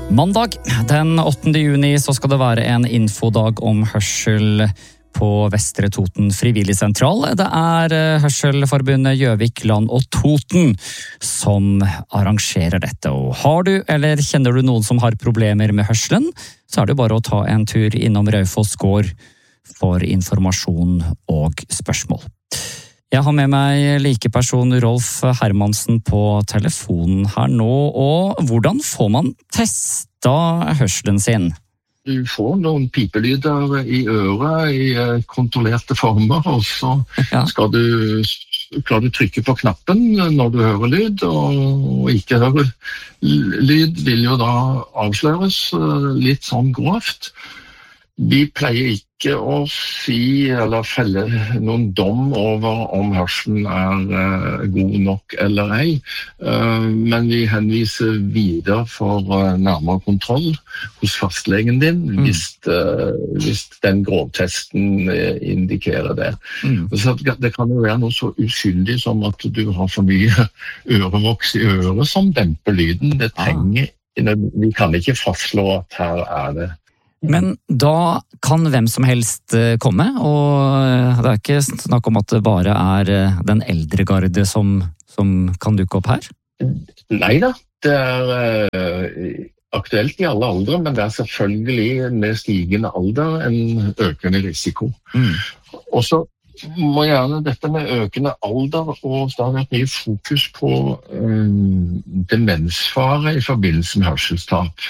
Mandag den 8. juni så skal det være en infodag om hørsel på Vestre Toten frivilligsentral. Det Hørselforbundet Gjøvik, Land og Toten som arrangerer dette. Og har du eller kjenner du noen som har problemer med hørselen, så det bare å ta en tur innom Raufoss gård for informasjon og spørsmål. Jeg har med meg likeperson Rolf Hermansen på telefonen her nå, og hvordan får man testa hørselen sin? Du får noen pipelyder i øret i kontrollerte former, og så skal du trykke på knappen når du hører lyd, og ikke hører lyd vil jo da avsløres litt sånn grovt. Vi pleier ikke å si eller felle noen dom over om hørselen god nok eller ei, men vi henviser videre for nærmere kontroll hos fastlegen din hvis den grovtesten indikerer det. Så det kan jo være noe så uskyldig som at du har for mye ørevoks i øret som demper lyden. Vi kan ikke fastslå at her det. Men da kan hvem som helst komme, og det ikke snakk om at det bare den eldre garde som kan dukke opp her? Neida, det aktuelt i alle aldre, men det selvfølgelig med stigende alder en økende risiko. Og så må gjerne dette med økende alder, og det har vært mye fokus på demensfare i forbindelse med hørselstap.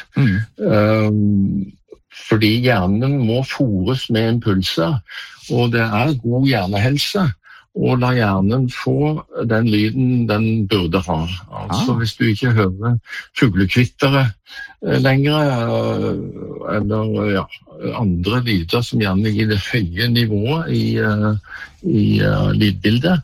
Fordi hjernen må fôres med impulser, og det god hjernehelse, og la hjernen få den lyden den burde ha. Altså hvis du ikke hører fuglekvittere lenger, eller andre lyder som gjerne gir det høye nivået i lydbildet,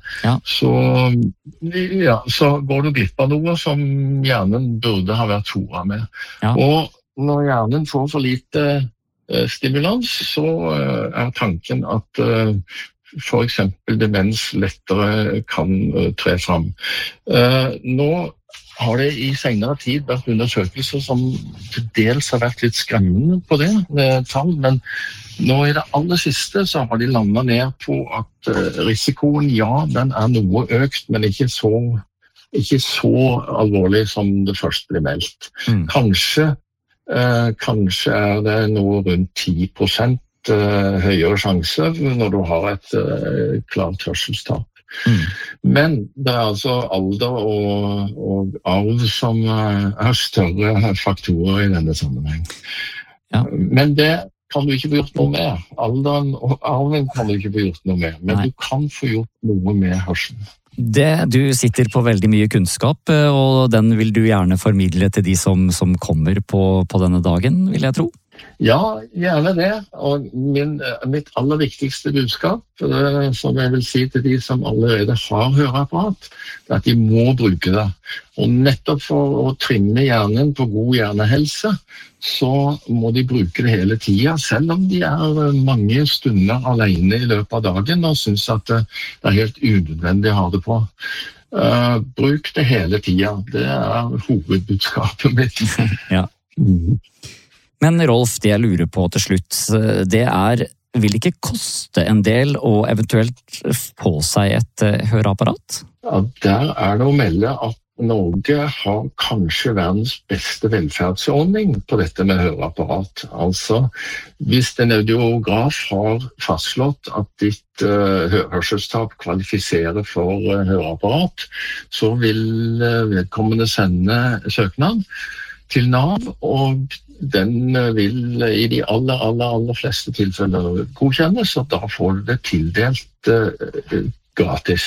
så går du glipp av noe som hjernen burde ha vært fôret med. Og når hjernen får for lite stimulans, så tanken at for eksempel demens lettere kan tre frem. Nå har det i senere tid vært undersøkelser som til dels har vært litt skremmende på det med tall, men nå i det aller siste så har de landet ned på at risikoen, den noe økt, men ikke så alvorlig som det først ble meldt. Kanskje det noe rundt 10% høyere sjanse når du har et klart hørselstap. Men det altså alder og arv som større faktorer i denne sammenheng. Men det kan du ikke få gjort noe med. Alderen og arven kan du ikke få gjort noe med, men du kan få gjort noe med hørselen. Du sitter på veldig mye kunnskap, og den vil du gjerne formidle til de som kommer på denne dagen, vil jeg tro. Ja, gjerne det. Og mitt aller viktigste budskap, som jeg vil si til de som allerede har høreapparat, at de må bruke det. Og nettopp for å trimme hjernen på god hjernehelse, så må de bruke det hele tiden, selv om de mange stunder alene i løpet av dagen og synes at det helt unødvendig å ha det på. Bruk det hele tiden. Det hovedbudskapet mitt. Men Rolf, det jeg lurer på til slutt, det vil ikke koste en del å eventuelt få seg et høreapparat? Ja, der det å melde at Norge har kanskje verdens beste velferdsordning på dette med høreapparat. Altså, hvis en audiograf har fastslått at ditt hørselstap kvalifiserer for høreapparat, så vil vedkommende sende søknad til NAV, og den vil i de aller fleste tilfeller godkjennes, og da får du det tildelt gratis.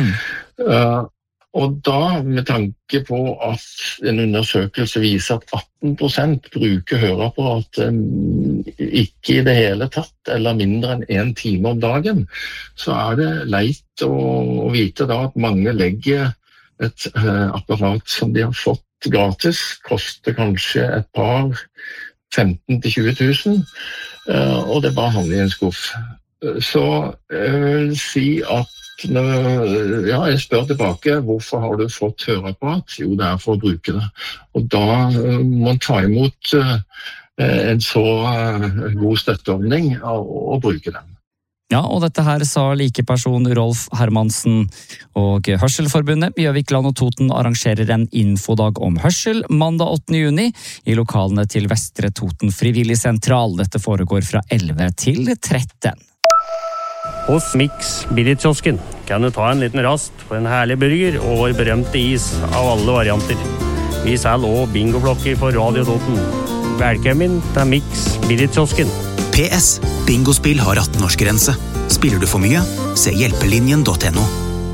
Og da, med tanke på at en undersøkelse viser at 18% bruker høreapparat ikke i det hele tatt, eller mindre enn 1 time om dagen, så det leit å vite da at mange legger et apparat som de har fått gratis, koster kanskje et par 15 000 til 20 000, og det bare havner i en skuff. Så jeg vil si at jeg spør tilbake, hvorfor har du fått høreapparat? Jo, det for å bruke det. Og da må man ta imot en så god støtteordning og bruke den. Ja, og dette her sa likeperson Rolf Hermansen, og Hørselforbundet Gjøvik, Land og Toten arrangerer en infodag om hørsel mandag 8. juni i lokalene til Vestre Toten Frivillig Sentral. Dette foregår fra 11 til 13. Hos Mix Billigkiosken kan du ta en liten rast på en herlig burger og vår berømte is av alle varianter. Vi selger også bingoblokker for Radio Toten. Velkommen til Mix Billigkiosken. PS. Bingospill har 18-årsgrense. Spiller du for mye? Se hjelpelinjen.no.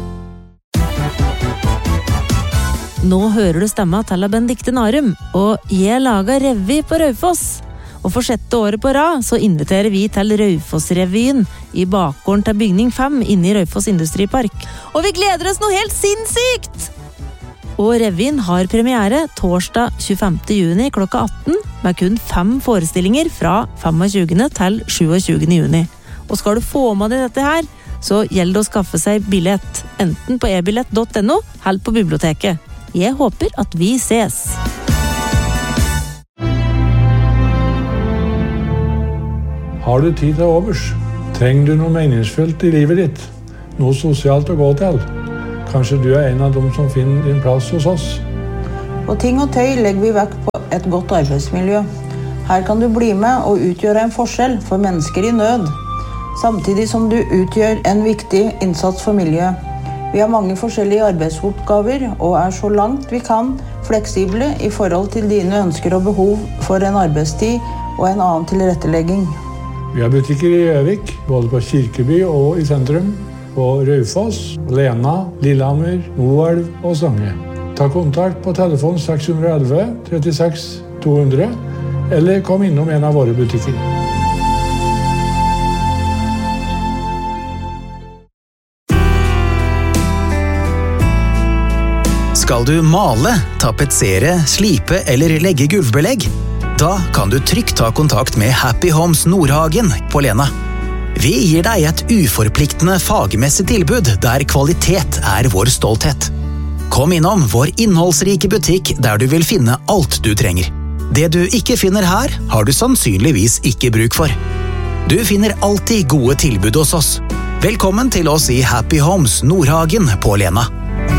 Nå hører du stemma til Benedikte Narum, og jeg lager revy på Raufoss. Og for 6. året på rad så inviterer vi til Raufoss-revyen i bakgården til bygning 5 inne i Raufoss Industripark. Og vi gleder oss noe helt sinnssykt! Og revyen har premiere torsdag 25. juni klokka 18, med kun 5 forestillinger fra 25. til 27. juni. Og skal du få med deg dette her, så gjelder det å skaffe seg billett, enten på ebillett.no eller på biblioteket. Jeg håper at vi ses! Har du tid til overs? Trenger du noe meningsfullt i livet ditt? Noe sosialt å gå til? Kanskje du en av dem som finner din plass hos oss? På Ting og Tøy legger vi vekt på et godt arbeidsmiljø. Her kan du bli med og utgjøre en forskjell for mennesker i nød, samtidig som du utgjør en viktig innsats for miljøet. Vi har mange forskjellige arbeidsoppgaver og så langt vi kan fleksible i forhold til dine ønsker og behov for en arbeidstid og en annen tilrettelegging. Vi har butikker i Gjøvik, både på Kirkeby og i sentrum, på Raufoss, Lena, Lillehammer, Moelv og Stange. Ta kontakt på telefon 611 36 200, eller kom innom en av våre butikker. Skal du male, tapetsere, slipe eller legge gulvbelegg? Da kan du trygt ta kontakt med Happy Homes Nordhagen på Lena. Vi gir deg et uforpliktende fagmessig tilbud der kvalitet vår stolthet. Kom innom vår innholdsrike butikk der du vil finne alt du trenger. Det du ikke finner her, har du sannsynligvis ikke bruk for. Du finner alltid gode tilbud hos oss. Velkommen til oss i Happy Homes Nordhagen på Lena.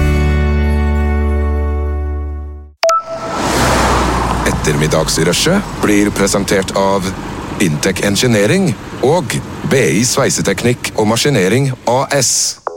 Ettermiddagsrushet blir presentert av Intec Engineering og BI Sveiseteknikk og Maskinering AS.